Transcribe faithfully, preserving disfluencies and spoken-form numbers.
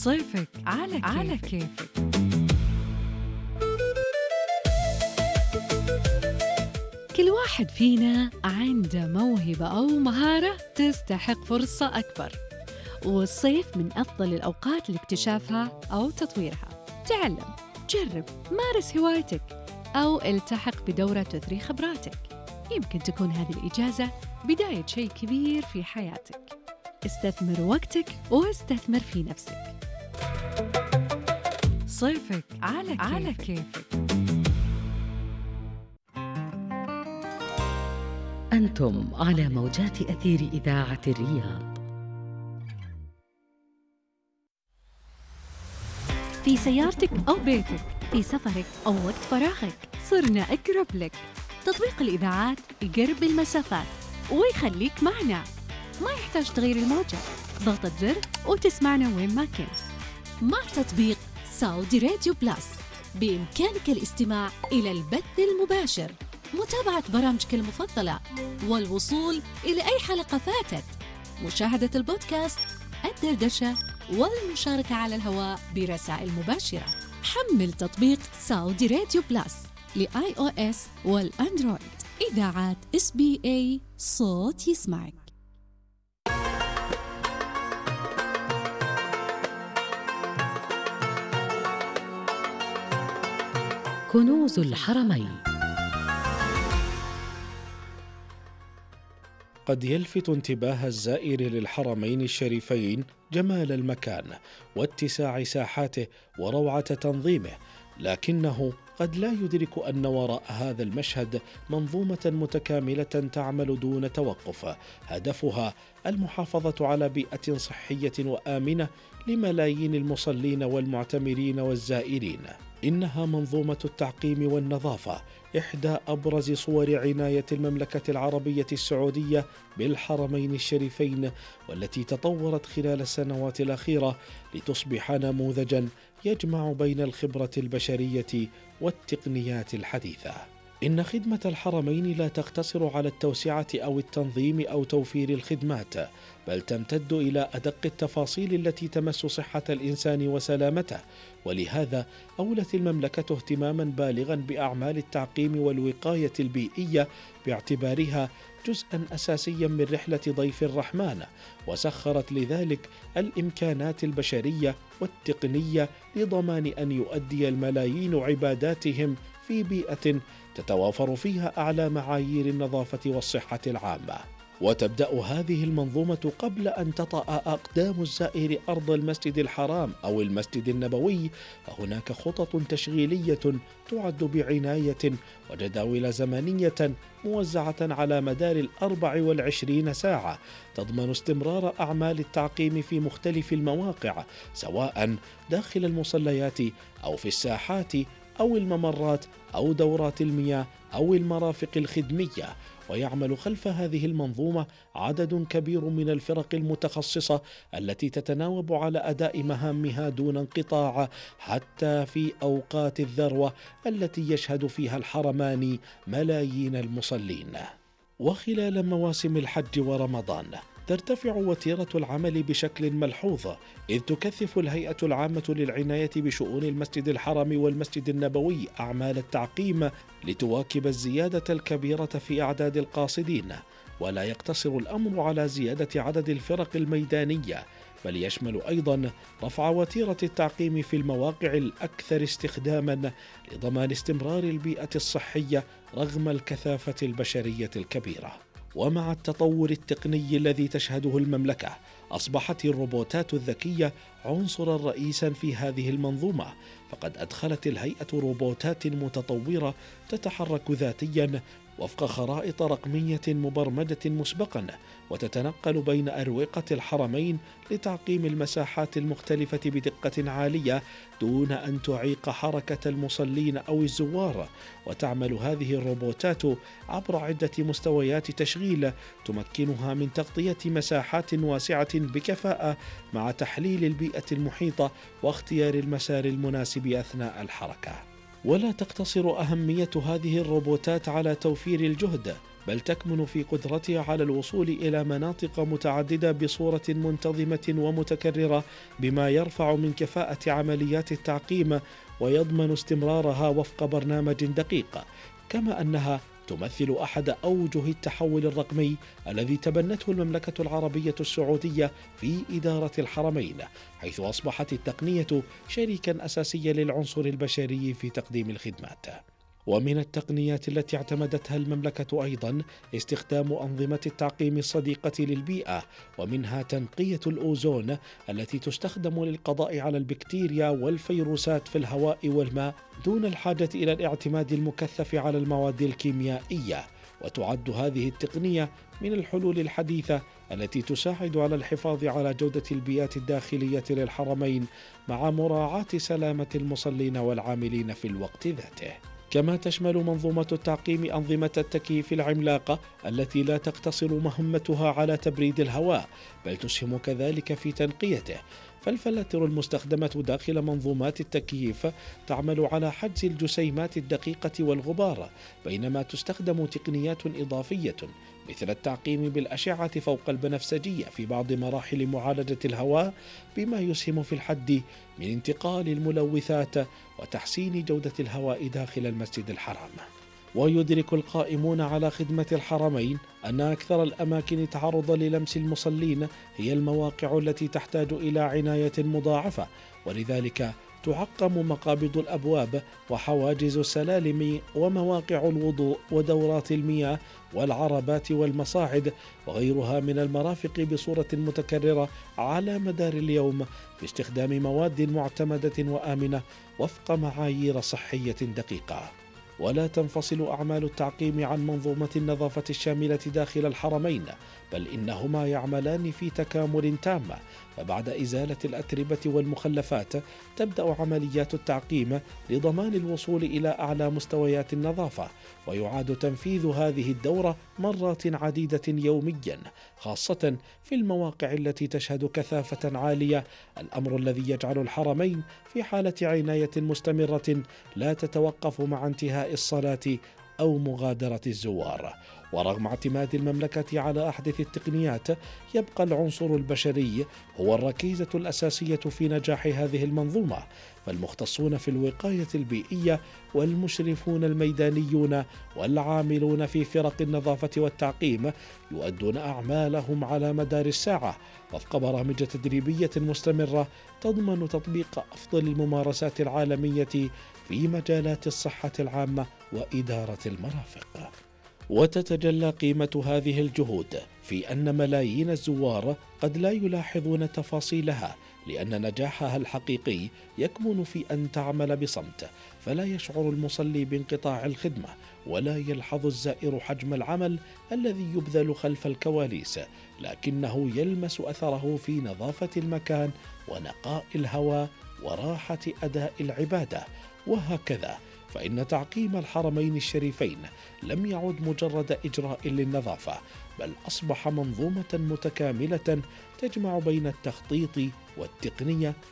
صيفك على كيفك, على كيفك. كل واحد فينا عنده موهبة أو مهارة تستحق فرصة أكبر، والصيف من أفضل الأوقات لاكتشافها أو تطويرها. تعلم، جرب، مارس هوايتك، أو التحق بدورة تثري خبراتك. يمكن تكون هذه الإجازة بداية شيء كبير في حياتك. استثمر وقتك واستثمر في نفسك. صيفك على كيفك, على كيفك. أنتم على موجات أثير إذاعة الرياض. في سيارتك أو بيتك، في سفرك أو وقت فراغك، صرنا أقرب لك. تطبيق الإذاعات يقرب المسافات ويخليك معنا. ما يحتاج تغير الموجة، ضغطة زر وتسمعنا وين ما كنت. مع تطبيق سعودي راديو بلاس بإمكانك الاستماع إلى البث المباشر، متابعة برامجك المفضلة، والوصول إلى أي حلقة فاتت، مشاهدة البودكاست، الدردشة، والمشاركة على الهواء برسائل مباشرة. حمل تطبيق سعودي راديو بلاس لآي أو إس والأندرويد. إذاعات إس بي إي، صوت يسمعك. كنوز الحرمين. قد يلفت انتباه الزائر للحرمين الشريفين جمال المكان واتساع ساحاته وروعة تنظيمه، لكنه قد لا يدرك أن وراء هذا المشهد منظومة متكاملة تعمل دون توقف، هدفها المحافظة على بيئة صحية وآمنة لملايين المصلين والمعتمرين والزائرين. إنها منظومة التعقيم والنظافة، إحدى أبرز صور عناية المملكة العربية السعودية بالحرمين الشريفين، والتي تطورت خلال السنوات الأخيرة لتصبح نموذجاً يجمع بين الخبرة البشرية والتقنيات الحديثة. إن خدمة الحرمين لا تقتصر على التوسعة أو التنظيم أو توفير الخدمات، بل تمتد إلى أدق التفاصيل التي تمس صحة الإنسان وسلامته، ولهذا أولت المملكة اهتماما بالغا بأعمال التعقيم والوقاية البيئية باعتبارها جزءا أساسيا من رحلة ضيف الرحمن، وسخرت لذلك الإمكانات البشرية والتقنية لضمان أن يؤدي الملايين عباداتهم في بيئة تتوافر فيها أعلى معايير النظافة والصحة العامة. وتبدأ هذه المنظومة قبل أن تطأ أقدام الزائر أرض المسجد الحرام أو المسجد النبوي، فهناك خطط تشغيلية تعد بعناية وجداول زمنية موزعة على مدار الأربع والعشرين ساعة تضمن استمرار أعمال التعقيم في مختلف المواقع، سواء داخل المصليات أو في الساحات أو الممرات أو دورات المياه أو المرافق الخدمية. ويعمل خلف هذه المنظومة عدد كبير من الفرق المتخصصة التي تتناوب على أداء مهامها دون انقطاع، حتى في أوقات الذروة التي يشهد فيها الحرمان ملايين المصلين. وخلال مواسم الحج ورمضان ترتفع وتيرة العمل بشكل ملحوظ، إذ تكثف الهيئة العامة للعناية بشؤون المسجد الحرام والمسجد النبوي أعمال التعقيم لتواكب الزيادة الكبيرة في أعداد القاصدين. ولا يقتصر الأمر على زيادة عدد الفرق الميدانية، بل يشمل أيضا رفع وتيرة التعقيم في المواقع الأكثر استخداما لضمان استمرار البيئة الصحية رغم الكثافة البشرية الكبيرة. ومع التطور التقني الذي تشهده المملكة، أصبحت الروبوتات الذكية عنصرا رئيسا في هذه المنظومة، فقد أدخلت الهيئة روبوتات متطورة تتحرك ذاتيا وفق خرائط رقمية مبرمجة مسبقا، وتتنقل بين أروقة الحرمين لتعقيم المساحات المختلفة بدقة عالية دون أن تعيق حركة المصلين أو الزوار. وتعمل هذه الروبوتات عبر عدة مستويات تشغيل تمكنها من تغطية مساحات واسعة بكفاءة، مع تحليل البيئة المحيطة واختيار المسار المناسب أثناء الحركة. ولا تقتصر أهمية هذه الروبوتات على توفير الجهد، بل تكمن في قدرتها على الوصول إلى مناطق متعددة بصورة منتظمة ومتكررة، بما يرفع من كفاءة عمليات التعقيم ويضمن استمرارها وفق برنامج دقيق. كما أنها تمثل أحد أوجه التحول الرقمي الذي تبنته المملكة العربية السعودية في إدارة الحرمين، حيث أصبحت التقنية شريكا أساسيا للعنصر البشري في تقديم الخدمات. ومن التقنيات التي اعتمدتها المملكة أيضا استخدام أنظمة التعقيم الصديقة للبيئة، ومنها تنقية الأوزون التي تستخدم للقضاء على البكتيريا والفيروسات في الهواء والماء دون الحاجة إلى الاعتماد المكثف على المواد الكيميائية. وتعد هذه التقنية من الحلول الحديثة التي تساعد على الحفاظ على جودة البيئات الداخلية للحرمين مع مراعاة سلامة المصلين والعاملين في الوقت ذاته. كما تشمل منظومة التعقيم أنظمة التكييف العملاقة التي لا تقتصر مهمتها على تبريد الهواء، بل تسهم كذلك في تنقيته. فالفلاتر المستخدمة داخل منظومات التكييف تعمل على حجز الجسيمات الدقيقة والغبار، بينما تستخدم تقنيات إضافية مثل التعقيم بالأشعة فوق البنفسجية في بعض مراحل معالجة الهواء، بما يسهم في الحد من انتقال الملوثات وتحسين جودة الهواء داخل المسجد الحرام. ويدرك القائمون على خدمة الحرمين أن أكثر الأماكن تعرضا للمس المصلين هي المواقع التي تحتاج إلى عناية مضاعفة، ولذلك تعقم مقابض الأبواب وحواجز السلالم ومواقع الوضوء ودورات المياه والعربات والمصاعد وغيرها من المرافق بصورة متكررة على مدار اليوم باستخدام مواد معتمدة وآمنة وفق معايير صحية دقيقة. ولا تنفصل أعمال التعقيم عن منظومة النظافة الشاملة داخل الحرمين، بل إنهما يعملان في تكامل تام. فبعد إزالة الأتربة والمخلفات تبدأ عمليات التعقيم لضمان الوصول إلى أعلى مستويات النظافة، ويعاد تنفيذ هذه الدورة مرات عديدة يوميا، خاصة في المواقع التي تشهد كثافة عالية، الأمر الذي يجعل الحرمين في حالة عناية مستمرة لا تتوقف مع انتهاء الصلاة أو مغادرة الزوار. ورغم اعتماد المملكة على أحدث التقنيات، يبقى العنصر البشري هو الركيزة الأساسية في نجاح هذه المنظومة، فالمختصون في الوقاية البيئية والمشرفون الميدانيون والعاملون في فرق النظافة والتعقيم يؤدون أعمالهم على مدار الساعة وفق برامج تدريبية مستمرة تضمن تطبيق أفضل الممارسات العالمية في مجالات الصحة العامة وإدارة المرافق. وتتجلى قيمة هذه الجهود في أن ملايين الزوار قد لا يلاحظون تفاصيلها، لأن نجاحها الحقيقي يكمن في أن تعمل بصمت، فلا يشعر المصلي بانقطاع الخدمة، ولا يلحظ الزائر حجم العمل الذي يبذل خلف الكواليس، لكنه يلمس أثره في نظافة المكان ونقاء الهواء وراحة أداء العبادة. وهكذا فإن تعقيم الحرمين الشريفين لم يعد مجرد إجراء للنظافة، بل أصبح منظومة متكاملة تجمع بين التخطيط والتقنية